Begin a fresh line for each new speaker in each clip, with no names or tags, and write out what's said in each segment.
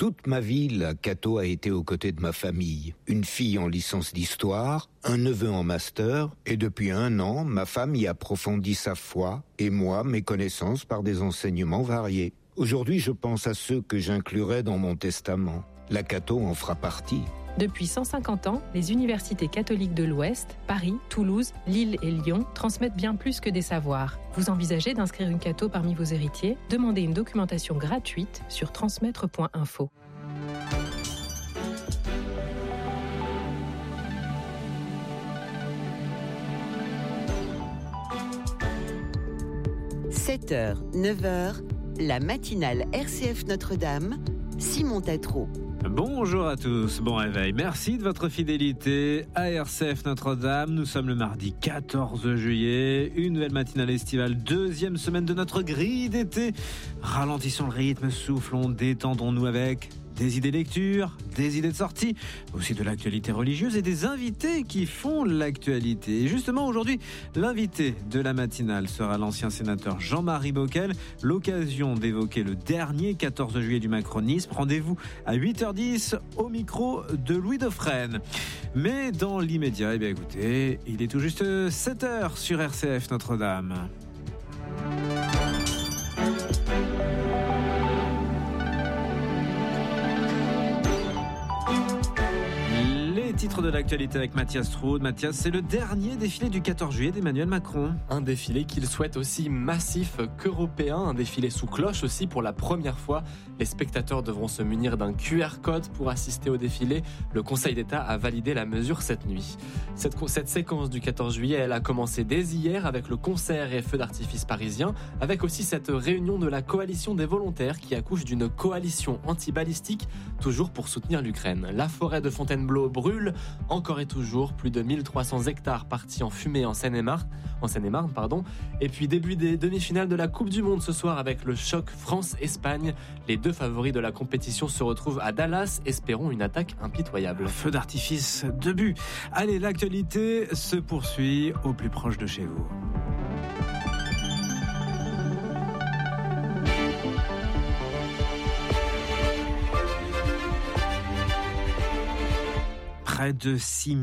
Toute ma vie, la Cato a été aux côtés de ma famille. Une fille en licence d'histoire, un neveu en master, et depuis 1 an, ma femme y approfondit sa foi, et moi, mes connaissances par des enseignements variés. Aujourd'hui, je pense à ceux que j'inclurai dans mon testament. La Cato en fera partie.
Depuis 150 ans, les universités catholiques de l'Ouest, Paris, Toulouse, Lille et Lyon, transmettent bien plus que des savoirs. Vous envisagez d'inscrire une Cato parmi vos héritiers ? Demandez une documentation gratuite sur transmettre.info.
– 7h, 9h, la matinale RCF Notre-Dame, Simon Tatro.
Bonjour à tous, bon réveil. Merci de votre fidélité à RCF Notre-Dame. Nous sommes le mardi 14 juillet, une nouvelle matinale estivale, 2e semaine de notre grille d'été. Ralentissons le rythme, soufflons, détendons-nous avec des idées lecture, des idées de sortie, aussi de l'actualité religieuse et des invités qui font l'actualité. Et justement, aujourd'hui, l'invité de la matinale sera l'ancien sénateur Jean-Marie Bockel. L'occasion d'évoquer le dernier 14 juillet du macronisme. Rendez-vous à 8h10 au micro de Louis Dauphren. Mais dans l'immédiat, écoutez, il est tout juste 7h sur RCF Notre-Dame. Titre de l'actualité avec Mathias Troude. Mathias, c'est le dernier défilé du 14 juillet d'Emmanuel Macron.
Un défilé qu'il souhaite aussi massif qu'européen, un défilé sous cloche aussi pour la première fois. Les spectateurs devront se munir d'un QR code pour assister au défilé. Le Conseil d'État a validé la mesure cette nuit. Cette séquence du 14 juillet, elle a commencé dès hier avec le concert et feux d'artifice parisien, avec aussi cette réunion de la coalition des volontaires qui accouche d'une coalition anti-balistique, toujours pour soutenir l'Ukraine. La forêt de Fontainebleau brûle encore et toujours, plus de 1300 hectares partis en fumée en Seine-et-Marne. Et puis début des demi-finales de la Coupe du Monde ce soir avec le choc France-Espagne. Les 2 favoris de la compétition se retrouvent à Dallas. Espérons une attaque impitoyable.
Feu d'artifice, 2 buts. Allez, l'actualité se poursuit au plus proche de chez vous. Près de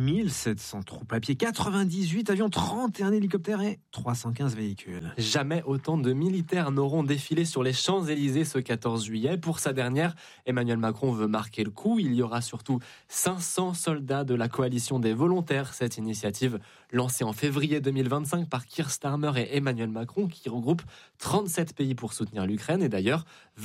6700 troupes à pied, 98 avions, 31 hélicoptères et 315 véhicules.
Jamais autant de militaires n'auront défilé sur les Champs-Élysées ce 14 juillet. Pour sa dernière, Emmanuel Macron veut marquer le coup. Il y aura surtout 500 soldats de la coalition des volontaires. Cette initiative, lancée en février 2025 par Keir Starmer et Emmanuel Macron, qui regroupe 37 pays pour soutenir l'Ukraine. Et d'ailleurs,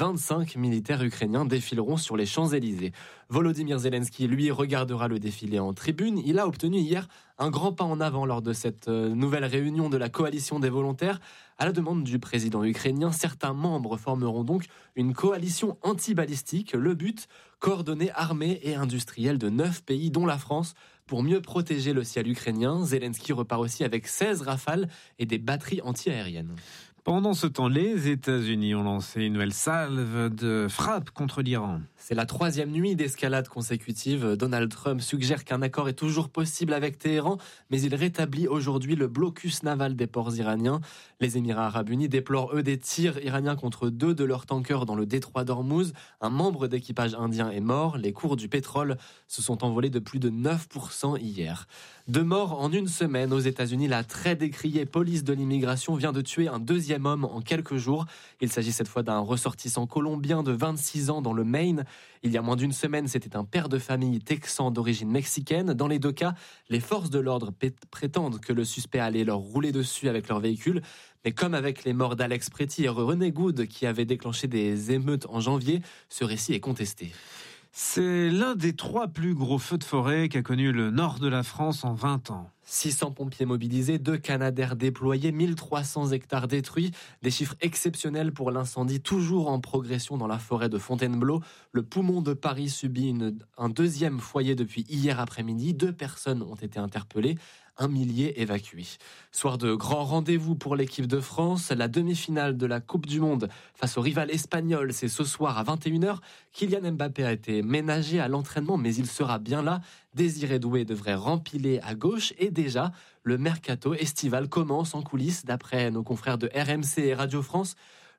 25 militaires ukrainiens défileront sur les Champs-Élysées. Volodymyr Zelensky, lui, regardera le défilé en tribune. Il a obtenu hier un grand pas en avant lors de cette nouvelle réunion de la coalition des volontaires. À la demande du président ukrainien, certains membres formeront donc une coalition anti-balistique. Le but, coordonner armée et industrielle de 9 pays, dont la France, pour mieux protéger le ciel ukrainien. Zelensky repart aussi avec 16 Rafales et des batteries anti-aériennes.
Pendant ce temps, les États-Unis ont lancé une nouvelle salve de frappe contre l'Iran.
C'est la 3e nuit d'escalade consécutive. Donald Trump suggère qu'un accord est toujours possible avec Téhéran, mais il rétablit aujourd'hui le blocus naval des ports iraniens. Les Émirats arabes unis déplorent, eux, des tirs iraniens contre 2 de leurs tankers dans le détroit d'Ormuz. Un membre d'équipage indien est mort. Les cours du pétrole se sont envolés de plus de 9% hier. 2 morts en une semaine aux États-Unis. La très décriée police de l'immigration vient de tuer un 2e homme en quelques jours. Il s'agit cette fois d'un ressortissant colombien de 26 ans dans le Maine. Il y a moins d'une semaine, c'était un père de famille texan d'origine mexicaine. Dans les 2 cas, les forces de l'ordre prétendent que le suspect allait leur rouler dessus avec leur véhicule. Mais comme avec les morts d'Alex Pretty et René Good qui avaient déclenché des émeutes en janvier, ce récit est contesté.
C'est l'un des 3 plus gros feux de forêt qu'a connu le nord de la France en 20 ans.
600 pompiers mobilisés, 2 Canadair déployés, 1300 hectares détruits. Des chiffres exceptionnels pour l'incendie, toujours en progression dans la forêt de Fontainebleau. Le poumon de Paris subit un 2e foyer depuis hier après-midi. 2 personnes ont été interpellées, 1 millier évacués. Soir de grand rendez-vous pour l'équipe de France. La demi-finale de la Coupe du Monde face au rival espagnol, c'est ce soir à 21h. Kylian Mbappé a été ménagé à l'entraînement, mais il sera bien là. Désiré Doué devrait rempiler à gauche et déjà, le mercato estival commence en coulisses. D'après nos confrères de RMC et Radio France,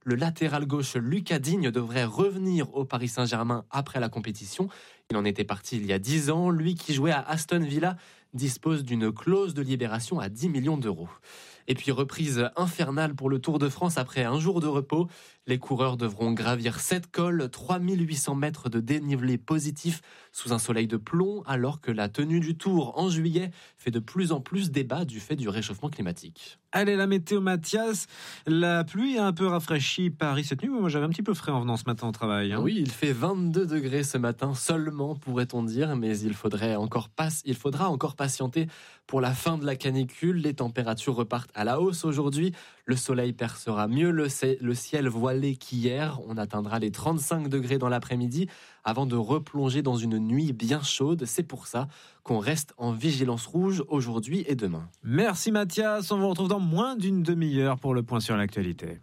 le latéral gauche Lucas Digne devrait revenir au Paris Saint-Germain après la compétition. Il en était parti il y a 10 ans. Lui qui jouait à Aston Villa dispose d'une clause de libération à 10 millions d'euros. Et puis reprise infernale pour le Tour de France après un jour de repos. Les coureurs devront gravir 7 cols, 3800 mètres de dénivelé positif sous un soleil de plomb, alors que la tenue du Tour en juillet fait de plus en plus débat du fait du réchauffement climatique.
Allez, la météo, Mathias. La pluie a un peu rafraîchi Paris cette nuit. Moi, j'avais un petit peu frais en venant ce matin au travail.
Oui, il fait 22 degrés ce matin seulement, pourrait-on dire, mais il faudra encore patienter pour la fin de la canicule. Les températures repartent à la hausse aujourd'hui. Le soleil percera mieux le ciel voilé qu'hier. On atteindra les 35 degrés dans l'après-midi avant de replonger dans une nuit bien chaude. C'est pour ça qu'on reste en vigilance rouge aujourd'hui et demain.
Merci Mathias, on vous retrouve dans moins d'une demi-heure pour le point sur l'actualité.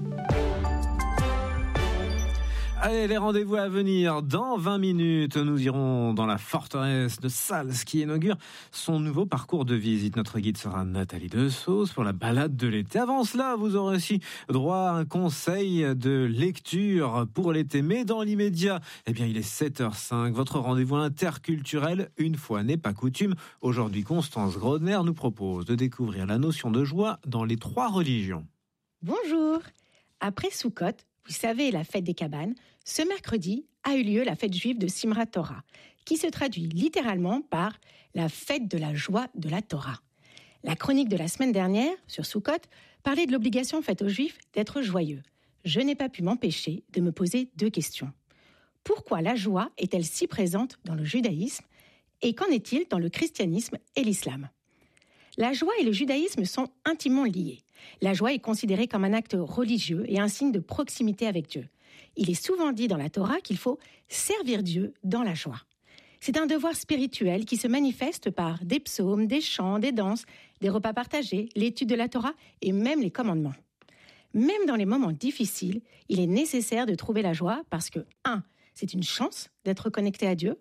Allez, les rendez-vous à venir. Dans 20 minutes, nous irons dans la forteresse de Sals qui inaugure son nouveau parcours de visite. Notre guide sera Nathalie Dessausse pour la balade de l'été. Avant cela, vous aurez aussi droit à un conseil de lecture pour l'été. Mais dans l'immédiat, il est 7h05. Votre rendez-vous interculturel, une fois n'est pas coutume. Aujourd'hui, Constance Grodner nous propose de découvrir la notion de joie dans les 3 religions.
Bonjour. Après Soukhot, vous savez, la fête des cabanes, ce mercredi a eu lieu la fête juive de Simrat Torah, qui se traduit littéralement par la fête de la joie de la Torah. La chronique de la semaine dernière, sur Soukhot, parlait de l'obligation faite aux Juifs d'être joyeux. Je n'ai pas pu m'empêcher de me poser 2 questions. Pourquoi la joie est-elle si présente dans le judaïsme et qu'en est-il dans le christianisme et l'islam ? La joie et le judaïsme sont intimement liés. La joie est considérée comme un acte religieux et un signe de proximité avec Dieu. Il est souvent dit dans la Torah qu'il faut servir Dieu dans la joie. C'est un devoir spirituel qui se manifeste par des psaumes, des chants, des danses, des repas partagés, l'étude de la Torah et même les commandements. Même dans les moments difficiles, il est nécessaire de trouver la joie parce que 1. C'est une chance d'être connecté à Dieu.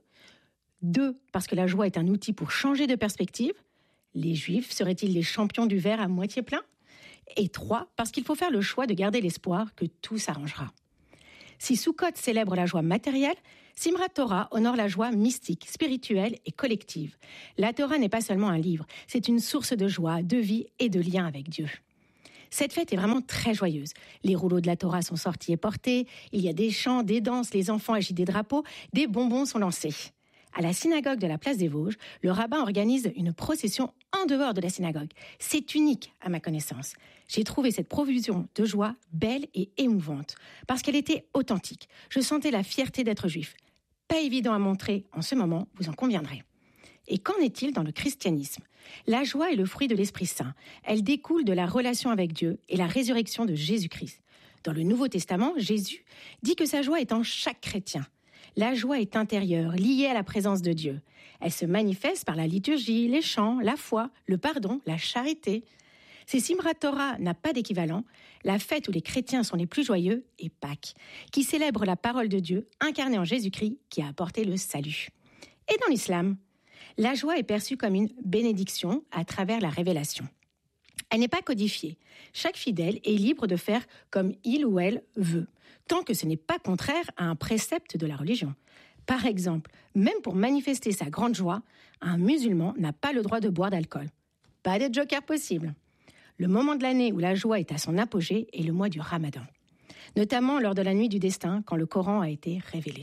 2. Parce que la joie est un outil pour changer de perspective. Les Juifs seraient-ils les champions du verre à moitié plein ? Et 3, parce qu'il faut faire le choix de garder l'espoir que tout s'arrangera. Si Soukhot célèbre la joie matérielle, Simrat Torah honore la joie mystique, spirituelle et collective. La Torah n'est pas seulement un livre, c'est une source de joie, de vie et de lien avec Dieu. Cette fête est vraiment très joyeuse. Les rouleaux de la Torah sont sortis et portés, il y a des chants, des danses, les enfants agitent des drapeaux, des bonbons sont lancés. À la synagogue de la place des Vosges, le rabbin organise une procession en dehors de la synagogue. C'est unique à ma connaissance. J'ai trouvé cette profusion de joie belle et émouvante, parce qu'elle était authentique. Je sentais la fierté d'être juif. Pas évident à montrer en ce moment, vous en conviendrez. Et qu'en est-il dans le christianisme ? La joie est le fruit de l'Esprit Saint. Elle découle de la relation avec Dieu et la résurrection de Jésus-Christ. Dans le Nouveau Testament, Jésus dit que sa joie est en chaque chrétien. La joie est intérieure, liée à la présence de Dieu. Elle se manifeste par la liturgie, les chants, la foi, le pardon, la charité. Si Simrat Torah n'a pas d'équivalent, la fête où les chrétiens sont les plus joyeux est Pâques, qui célèbre la parole de Dieu incarnée en Jésus-Christ qui a apporté le salut. Et dans l'islam, la joie est perçue comme une bénédiction à travers la révélation. Elle n'est pas codifiée. Chaque fidèle est libre de faire comme il ou elle veut, tant que ce n'est pas contraire à un précepte de la religion. Par exemple, même pour manifester sa grande joie, un musulman n'a pas le droit de boire d'alcool. Pas de joker possible. Le moment de l'année où la joie est à son apogée est le mois du Ramadan, notamment lors de la nuit du destin, quand le Coran a été révélé.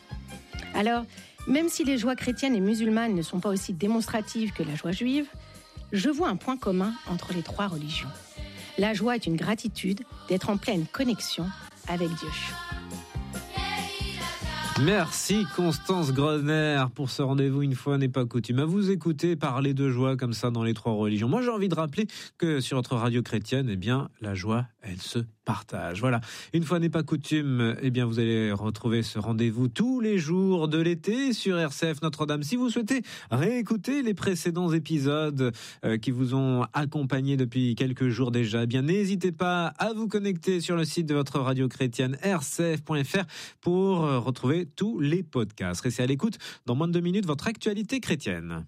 Alors, même si les joies chrétiennes et musulmanes ne sont pas aussi démonstratives que la joie juive, je vois un point commun entre les 3 religions. La joie est une gratitude d'être en pleine connexion avec Dieu.
Merci Constance Grodner pour ce rendez-vous une fois n'est pas coutume. À vous écouter parler de joie comme ça dans les 3 religions. Moi j'ai envie de rappeler que sur notre radio chrétienne, la joie, elle se partage. Voilà, une fois n'est pas coutume, vous allez retrouver ce rendez-vous tous les jours de l'été sur RCF Notre-Dame. Si vous souhaitez réécouter les précédents épisodes qui vous ont accompagné depuis quelques jours déjà, n'hésitez pas à vous connecter sur le site de votre radio chrétienne rcf.fr pour retrouver tous les podcasts. Restez à l'écoute, dans moins de 2 minutes, votre actualité chrétienne.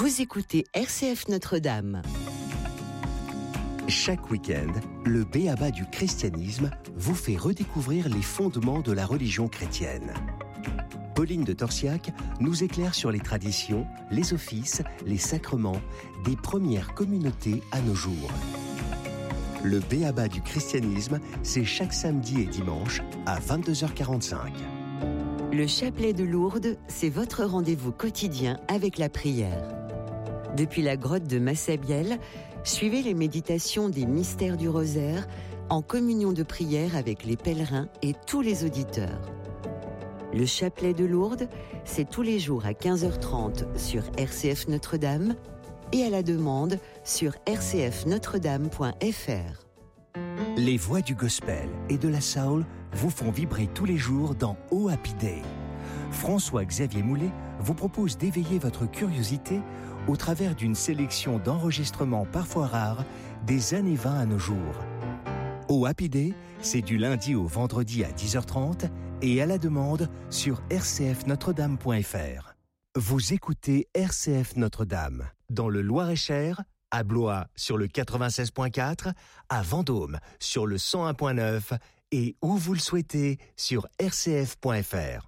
Vous écoutez RCF Notre-Dame.
Chaque week-end, le b.a.-ba du christianisme vous fait redécouvrir les fondements de la religion chrétienne. Pauline de Torsiac nous éclaire sur les traditions, les offices, les sacrements des premières communautés à nos jours. Le b.a.-ba du christianisme, c'est chaque samedi et dimanche à 22h45.
Le chapelet de Lourdes, c'est votre rendez-vous quotidien avec la prière. Depuis la grotte de Massabielle, suivez les méditations des mystères du rosaire en communion de prière avec les pèlerins et tous les auditeurs. Le chapelet de Lourdes, c'est tous les jours à 15h30 sur RCF Notre-Dame et à la demande sur rcfnotredame.fr.
Les voix du gospel et de la soul vous font vibrer tous les jours dans Oh Happy Day. François-Xavier Moulet vous propose d'éveiller votre curiosité au travers d'une sélection d'enregistrements parfois rares des années 20 à nos jours. Oh Happy Day, c'est du lundi au vendredi à 10h30 et à la demande sur rcfnotredame.fr. Vous écoutez RCF Notre-Dame dans le Loir-et-Cher, à Blois sur le 96.4, à Vendôme sur le 101.9 et où vous le souhaitez sur rcf.fr.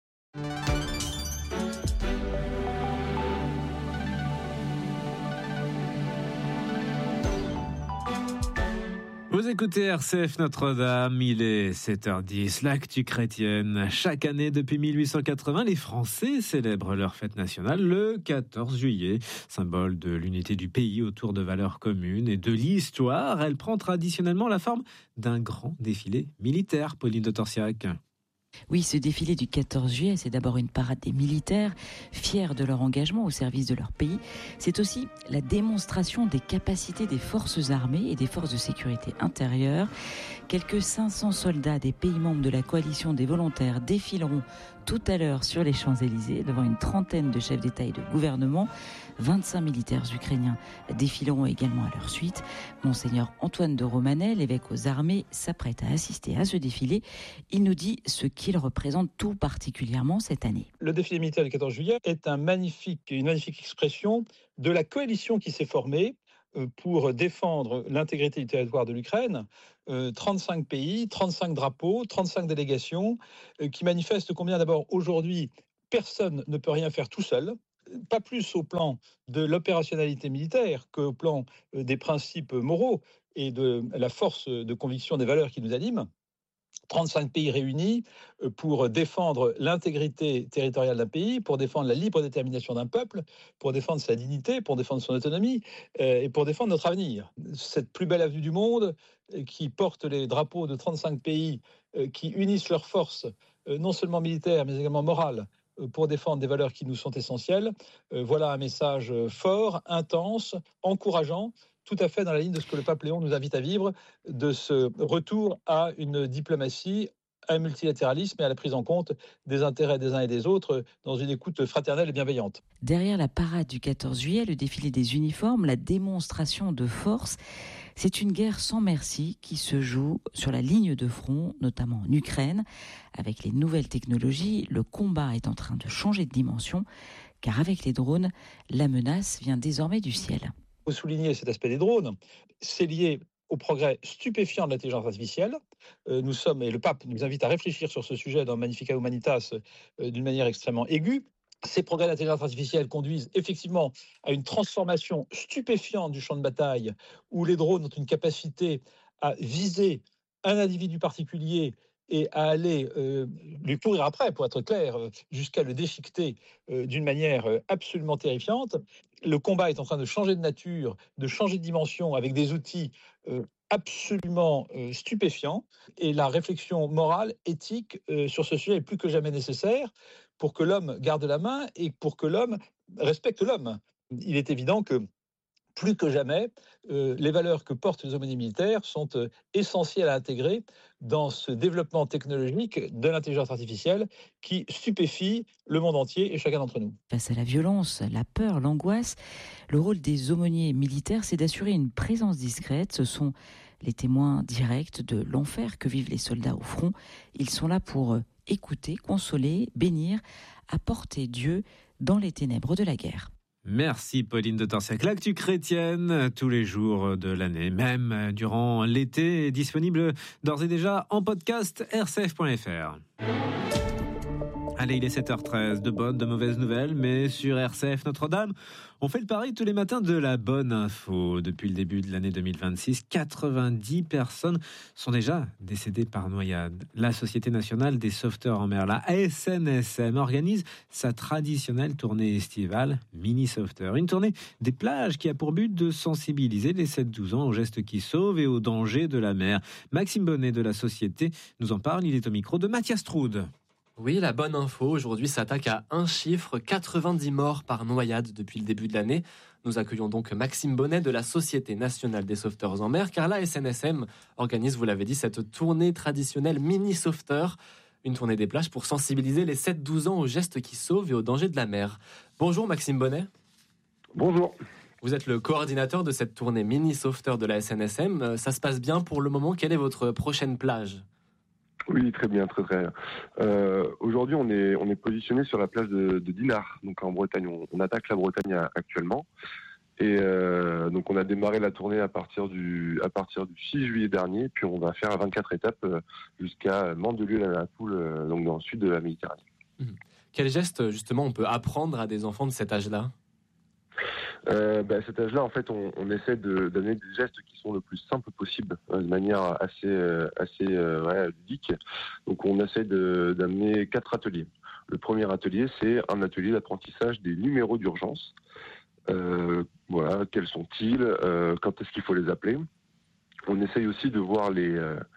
Vous écoutez RCF Notre-Dame, il est 7h10, l'actu chrétienne. Chaque année depuis 1880, les Français célèbrent leur fête nationale le 14 juillet, symbole de l'unité du pays autour de valeurs communes et de l'histoire. Elle prend traditionnellement la forme d'un grand défilé militaire, Pauline de Torsiac.
Oui, ce défilé du 14 juillet, c'est d'abord une parade des militaires, fiers de leur engagement au service de leur pays. C'est aussi la démonstration des capacités des forces armées et des forces de sécurité intérieure. Quelques 500 soldats des pays membres de la coalition des volontaires défileront tout à l'heure sur les Champs-Élysées devant une trentaine de chefs d'État et de gouvernement. 25 militaires ukrainiens défileront également à leur suite. Monseigneur Antoine de Romanet, l'évêque aux armées, s'apprête à assister à ce défilé. Il nous dit ce qu'il représente tout particulièrement cette année.
Le défilé militaire du 14 juillet est une magnifique expression de la coalition qui s'est formée pour défendre l'intégrité du territoire de l'Ukraine. 35 pays, 35 drapeaux, 35 délégations qui manifestent combien d'abord aujourd'hui personne ne peut rien faire tout seul, pas plus au plan de l'opérationnalité militaire qu'au plan des principes moraux et de la force de conviction des valeurs qui nous animent. 35 pays réunis pour défendre l'intégrité territoriale d'un pays, pour défendre la libre détermination d'un peuple, pour défendre sa dignité, pour défendre son autonomie et pour défendre notre avenir. Cette plus belle avenue du monde qui porte les drapeaux de 35 pays qui unissent leurs forces, non seulement militaires mais également morales, pour défendre des valeurs qui nous sont essentielles. Voilà un message fort, intense, encourageant, tout à fait dans la ligne de ce que le pape Léon nous invite à vivre, de ce retour à une diplomatie, à un multilatéralisme et à la prise en compte des intérêts des uns et des autres dans une écoute fraternelle et bienveillante.
Derrière la parade du 14 juillet, le défilé des uniformes, la démonstration de force, c'est une guerre sans merci qui se joue sur la ligne de front, notamment en Ukraine. Avec les nouvelles technologies, le combat est en train de changer de dimension, car avec les drones, la menace vient désormais du ciel.
Il faut souligner cet aspect des drones. C'est lié au progrès stupéfiant de l'intelligence artificielle. Et le pape nous invite à réfléchir sur ce sujet dans Magnificat Humanitas d'une manière extrêmement aiguë. Ces progrès d'intelligence artificielle conduisent effectivement à une transformation stupéfiante du champ de bataille où les drones ont une capacité à viser un individu particulier et à aller lui courir après, pour être clair, jusqu'à le déchiqueter d'une manière absolument terrifiante. Le combat est en train de changer de nature, de changer de dimension avec des outils absolument stupéfiants. Et la réflexion morale, éthique sur ce sujet est plus que jamais nécessaire pour que l'homme garde la main et pour que l'homme respecte l'homme. Il est évident que plus que jamais, les valeurs que portent les aumôniers militaires sont essentielles à intégrer dans ce développement technologique de l'intelligence artificielle qui stupéfie le monde entier et chacun d'entre nous.
Face à la violence, la peur, l'angoisse, le rôle des aumôniers militaires, c'est d'assurer une présence discrète. Ce sont les témoins directs de l'enfer que vivent les soldats au front. Ils sont là pour écouter, consoler, bénir, apporter Dieu dans les ténèbres de la guerre.
Merci Pauline de Torsiac. L'actu chrétienne, tous les jours de l'année, même durant l'été, est disponible d'ores et déjà en podcast rcf.fr. Allez, il est 7h13, de bonnes, de mauvaises nouvelles, mais sur RCF Notre-Dame, on fait le pari tous les matins de la bonne info. Depuis le début de l'année 2026, 90 personnes sont déjà décédées par noyade. La Société nationale des sauveteurs en mer, la SNSM, organise sa traditionnelle tournée estivale Mini Sauveteur. Une tournée des plages qui a pour but de sensibiliser les 7-12 ans aux gestes qui sauvent et aux dangers de la mer. Maxime Bonnet de la Société nous en parle, il est au micro de Mathias Troude.
Oui, la bonne info aujourd'hui s'attaque à un chiffre, 90 morts par noyade depuis le début de l'année. Nous accueillons donc Maxime Bonnet de la Société nationale des sauveteurs en mer, car la SNSM organise, vous l'avez dit, cette tournée traditionnelle mini-sauveteur, une tournée des plages pour sensibiliser les 7-12 ans aux gestes qui sauvent et aux dangers de la mer. Bonjour Maxime Bonnet.
Bonjour.
Vous êtes le coordinateur de cette tournée mini-sauveteur de la SNSM. Ça se passe bien pour le moment. Quelle est votre prochaine plage ?
Oui, très bien, très bien. Aujourd'hui, on est positionné sur la plage de Dinard, donc en Bretagne. On attaque la Bretagne actuellement. Et donc, on a démarré la tournée à partir du 6 juillet dernier. Puis, on va faire 24 étapes jusqu'à Mandelieu-la-Napoule, donc dans le sud de la Méditerranée.
Quel geste, justement, on peut apprendre à des enfants de cet âge-là ?
À cet âge-là, en fait, on essaie d'amener des gestes qui sont le plus simples possible, de manière assez ludique. Donc, on essaie d'amener 4 ateliers. Le premier atelier, c'est un atelier d'apprentissage des numéros d'urgence. Quels sont-ils ? Quand est-ce qu'il faut les appeler ? On essaye aussi de voir les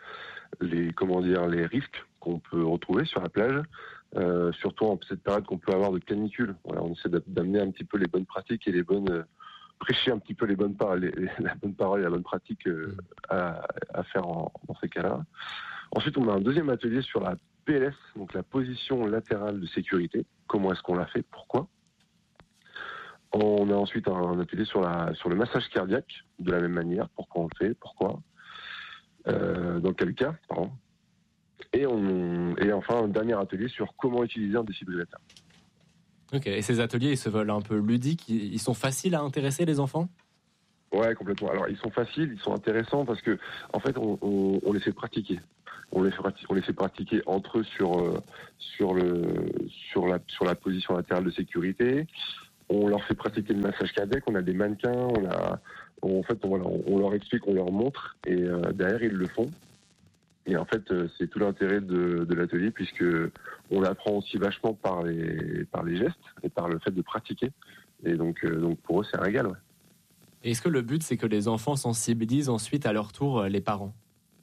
risques qu'on peut retrouver sur la plage. Surtout en cette période qu'on peut avoir de canicule. Voilà, on essaie d'amener un petit peu les bonnes pratiques et prêcher un petit peu la bonne parole et la bonne pratique à faire dans ces cas-là. Ensuite, on a un deuxième atelier sur la PLS, donc la position latérale de sécurité. Comment est-ce qu'on l'a fait ? Pourquoi ? On a ensuite un atelier sur le massage cardiaque, de la même manière. Pourquoi on le fait ? Pourquoi ? Dans quel cas ? Pardon. Et enfin, un dernier atelier sur comment utiliser un défibrillateur.
Ok, et ces ateliers, ils se veulent un peu ludiques, ils sont faciles à intéresser les enfants ?
Ouais, complètement. Alors, ils sont faciles, ils sont intéressants parce que, en fait, on les fait pratiquer. On les fait pratiquer entre eux sur la position latérale de sécurité. On leur fait pratiquer le massage cardiaque. On a des mannequins. On leur explique, on leur montre, et derrière ils le font. Et en fait, c'est tout l'intérêt de l'atelier, puisque on apprend aussi vachement par les gestes et par le fait de pratiquer. Et donc pour eux, c'est un régal. Ouais.
Et est-ce que le but, c'est que les enfants sensibilisent ensuite à leur tour les parents ?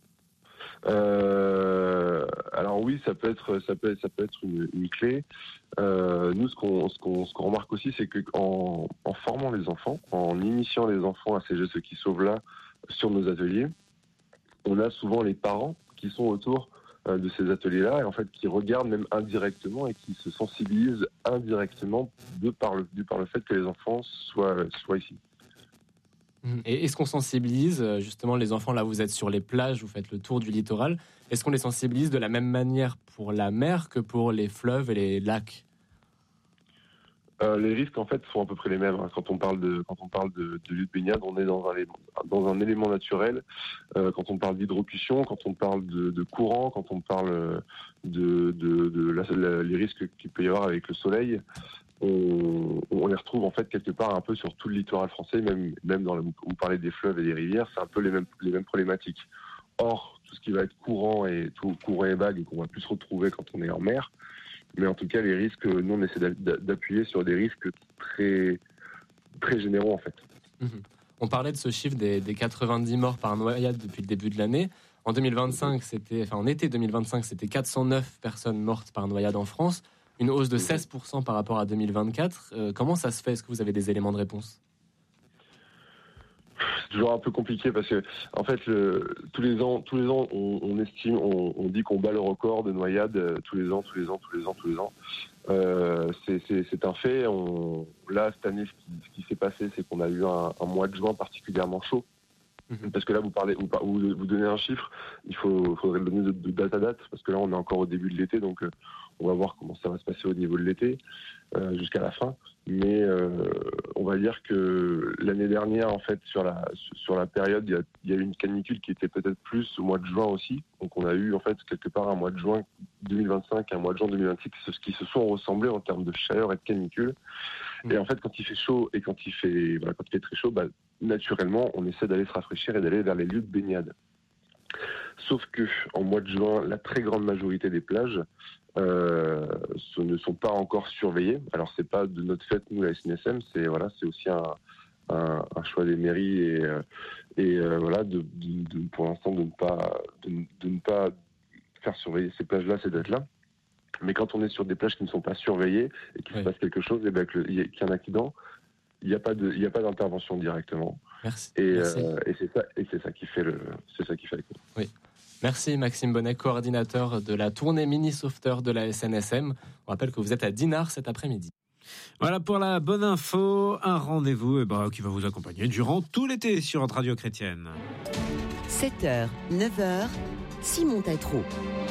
Alors oui, ça peut être une clé. Nous, ce qu'on remarque aussi, c'est que en formant les enfants, en initiant les enfants à ces gestes qui sauvent là sur nos ateliers, on a souvent les parents qui sont autour de ces ateliers-là et en fait qui regardent même indirectement et qui se sensibilisent indirectement par le fait que les enfants soient ici.
Et est-ce qu'on sensibilise justement les enfants, là vous êtes sur les plages, vous faites le tour du littoral, est-ce qu'on les sensibilise de la même manière pour la mer que pour les fleuves et les lacs ?
Les risques en fait sont à peu près les mêmes. Quand on parle de lieu de baignade, on est dans un élément naturel. Quand on parle d'hydrocution, quand on parle de courant, quand on parle les risques qu'il peut y avoir avec le soleil, on les retrouve en fait quelque part un peu sur tout le littoral français, même vous parlez des fleuves et des rivières, c'est un peu les mêmes problématiques. Or, tout ce qui va être courant et vague et qu'on va plus retrouver quand on est en mer. Mais en tout cas, les risques, nous, on essaie d'appuyer sur des risques très, très généraux, en fait.
On parlait de ce chiffre des 90 morts par noyade depuis le début de l'année. En été 2025, c'était 409 personnes mortes par noyade en France, une hausse de 16% par rapport à 2024. Comment ça se fait ? Est-ce que vous avez des éléments de réponse ?
C'est toujours un peu compliqué parce que, en fait, tous les ans, on estime, on dit qu'on bat le record de noyades tous les ans. C'est un fait. Là, cette année, ce qui s'est passé, c'est qu'on a eu un mois de juin particulièrement chaud. Parce que là, vous donnez un chiffre, il faudrait le donner de date à date, parce que là, on est encore au début de l'été, donc on va voir comment ça va se passer au niveau de l'été, jusqu'à la fin. Mais on va dire que l'année dernière, en fait, sur la période, il y a eu une canicule qui était peut-être plus au mois de juin aussi. Donc on a eu en fait quelque part un mois de juin 2025 et un mois de juin 2026 qui se sont ressemblés en termes de chaleur et de canicule. Et en fait, quand il fait chaud et quand il fait très chaud, naturellement, on essaie d'aller se rafraîchir et d'aller vers les lieux de baignade. Sauf que en mois de juin, la très grande majorité des plages ne sont pas encore surveillées. Alors c'est pas de notre fait, nous la SNSM, c'est aussi un choix des mairies et pour l'instant de ne pas faire surveiller ces plages-là, ces dates-là. Mais quand on est sur des plages qui ne sont pas surveillées et qu'il se passe quelque chose, qu'il y a un accident, il n'y a pas d'intervention directement.
Merci.
Merci. C'est ça qui fait le coup.
Oui. Merci Maxime Bonnet, coordinateur de la tournée Mini Sauveteur de la SNSM. On rappelle que vous êtes à Dinard cet après-midi.
Voilà pour la bonne info, un rendez-vous qui va vous accompagner durant tout l'été sur votre radio chrétienne.
7h, 9h, Simon Tatro.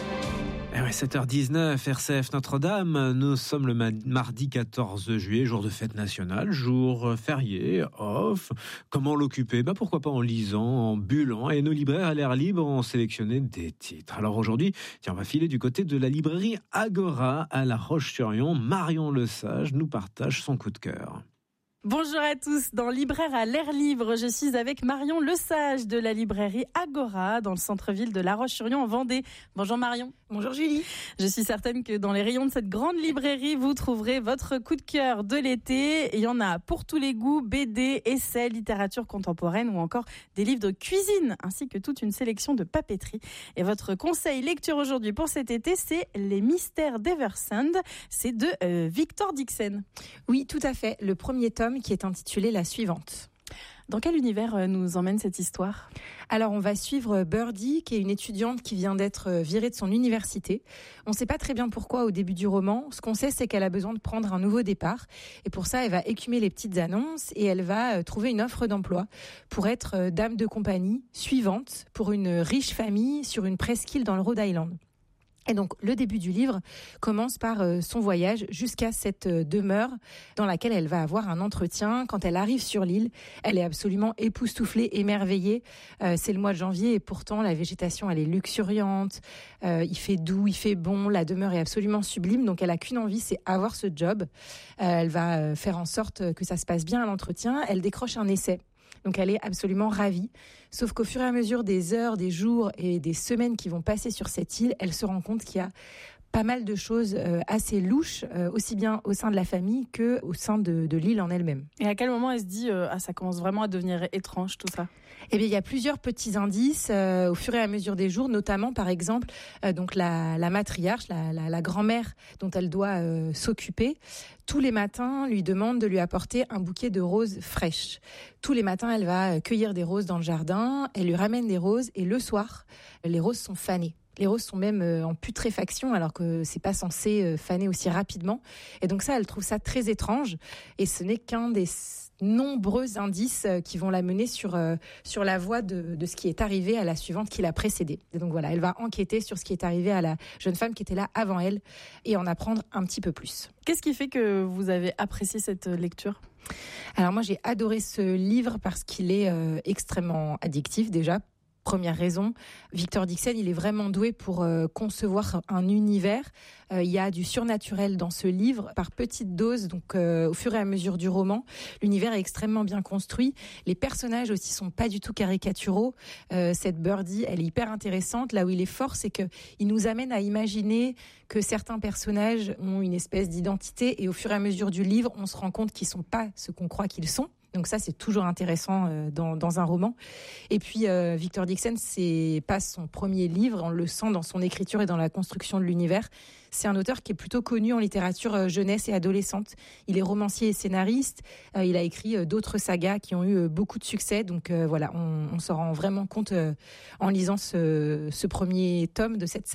7h19, RCF Notre-Dame, nous sommes le mardi 14 juillet, jour de fête nationale, jour férié, off. Comment l'occuper ? Pourquoi pas en lisant, en bullant. Et nos libraires à l'air libre ont sélectionné des titres. Alors aujourd'hui, on va filer du côté de la librairie Agora à La Roche-sur-Yon. Marion Lesage nous partage son coup de cœur.
Bonjour à tous, dans Libraire à l'air libre, je suis avec Marion Lesage de la librairie Agora dans le centre-ville de La Roche-sur-Yon en Vendée. Bonjour Marion.
Bonjour Julie.
Je suis certaine que dans les rayons de cette grande librairie, vous trouverez votre coup de cœur de l'été. Et il y en a pour tous les goûts, BD, essais, littérature contemporaine ou encore des livres de cuisine ainsi que toute une sélection de papeterie. Et votre conseil lecture aujourd'hui pour cet été, c'est Les Mystères d'Eversand. C'est de Victor Dixon.
Oui, tout à fait. Le premier tome qui est intitulé La Suivante.
Dans quel univers nous emmène cette histoire ?
Alors, on va suivre Birdie, qui est une étudiante qui vient d'être virée de son université. On ne sait pas très bien pourquoi au début du roman. Ce qu'on sait, c'est qu'elle a besoin de prendre un nouveau départ. Et pour ça, elle va écumer les petites annonces et elle va trouver une offre d'emploi pour être dame de compagnie suivante pour une riche famille sur une presqu'île dans le Rhode Island. Et donc, le début du livre commence par son voyage jusqu'à cette demeure dans laquelle elle va avoir un entretien. Quand elle arrive sur l'île, elle est absolument époustouflée, émerveillée. C'est le mois de janvier et pourtant, la végétation, elle est luxuriante. Il fait doux, il fait bon. La demeure est absolument sublime. Donc, elle a qu'une envie, c'est avoir ce job. Elle va faire en sorte que ça se passe bien à l'entretien. Elle décroche un essai. Donc elle est absolument ravie. Sauf qu'au fur et à mesure des heures, des jours et des semaines qui vont passer sur cette île, elle se rend compte qu'il y a pas mal de choses assez louches, aussi bien au sein de la famille qu'au sein de l'île en elle-même.
Et à quel moment elle se dit ça commence vraiment à devenir étrange tout ça ?
Eh bien, il y a plusieurs petits indices au fur et à mesure des jours, notamment par exemple donc la matriarche, la grand-mère dont elle doit s'occuper. Tous les matins, lui demande de lui apporter un bouquet de roses fraîches. Tous les matins, elle va cueillir des roses dans le jardin, elle lui ramène des roses et le soir, les roses sont fanées. Les roses sont même en putréfaction alors que c'est pas censé faner aussi rapidement. Et donc ça, elle trouve ça très étrange. Et ce n'est qu'un des nombreux indices qui vont la mener sur la voie de ce qui est arrivé à la suivante qui l'a précédée. Et donc voilà, elle va enquêter sur ce qui est arrivé à la jeune femme qui était là avant elle et en apprendre un petit peu plus.
Qu'est-ce qui fait que vous avez apprécié cette lecture ?
Alors moi, j'ai adoré ce livre parce qu'il est extrêmement addictif déjà. Première raison, Victor Dixon, il est vraiment doué pour concevoir un univers. Il y a du surnaturel dans ce livre par petites doses, donc au fur et à mesure du roman. L'univers est extrêmement bien construit. Les personnages aussi sont pas du tout caricaturaux. Cette Birdie, elle est hyper intéressante. Là où il est fort, c'est que il nous amène à imaginer que certains personnages ont une espèce d'identité et au fur et à mesure du livre, on se rend compte qu'ils sont pas ce qu'on croit qu'ils sont. Donc ça, c'est toujours intéressant dans un roman. Et puis, Victor Dixon, c'est pas son premier livre. On le sent dans son écriture et dans la construction de l'univers. C'est un auteur qui est plutôt connu en littérature jeunesse et adolescente. Il est romancier et scénariste. Il a écrit d'autres sagas qui ont eu beaucoup de succès. Donc voilà, on s'en rend vraiment compte en lisant ce premier tome de cette saga.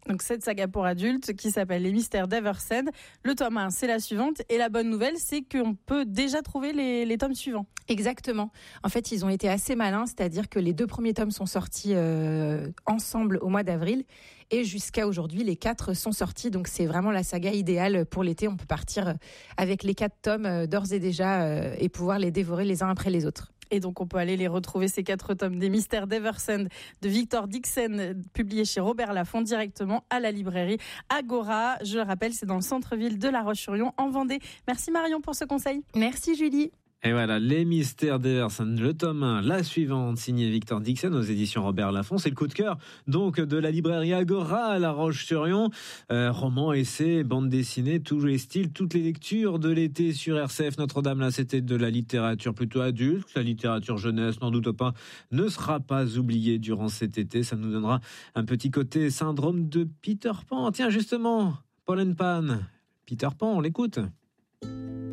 Donc cette saga pour adultes qui s'appelle Les Mystères d'Eversend. Le tome 1, c'est la suivante. Et la bonne nouvelle, c'est qu'on peut déjà trouver les tomes suivants.
Exactement. En fait, ils ont été assez malins, c'est-à-dire que les 2 premiers tomes sont sortis ensemble au mois d'avril. Et jusqu'à aujourd'hui, les 4 sont sortis. Donc c'est vraiment la saga idéale pour l'été. On peut partir avec les 4 tomes d'ores et déjà et pouvoir les dévorer les uns après les autres.
Et donc, on peut aller les retrouver, ces 4 tomes des Mystères d'Eversend de Victor Dixon, publiés chez Robert Laffont, directement à la librairie Agora. Je le rappelle, c'est dans le centre-ville de La Roche-sur-Yon, en Vendée. Merci Marion pour ce conseil.
Merci Julie.
Et voilà, Les Mystères d'Eversend, le tome 1, la suivante, signée Victor Dixon aux éditions Robert Laffont. C'est le coup de cœur donc de la librairie Agora à La Roche-sur-Yon. Roman, essai, bande dessinée, tous les styles, toutes les lectures de l'été sur RCF Notre-Dame. Là, c'était de la littérature plutôt adulte. La littérature jeunesse, n'en doute pas, ne sera pas oubliée durant cet été. Ça nous donnera un petit côté syndrome de Peter Pan. Tiens, justement, Paul and Pan, Peter Pan, on l'écoute.